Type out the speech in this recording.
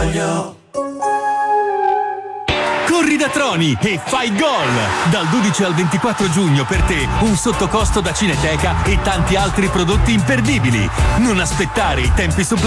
voglio. Corri da Troni e fai gol! Dal 12 al 24 giugno per te un sottocosto da Cineteca e tanti altri prodotti imperdibili. Non aspettare i tempi supplementari.